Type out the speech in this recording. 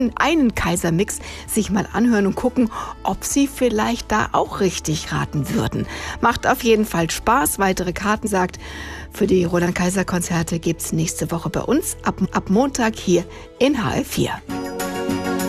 einen Kaisermix sich mal anhören und gucken, ob Sie vielleicht da auch richtig raten würden. Macht auf jeden Fall Spaß. Weitere Karten, sagt, für die Roland-Kaiser-Konzerte gibt's nächste Woche bei uns ab Montag hier in HR4.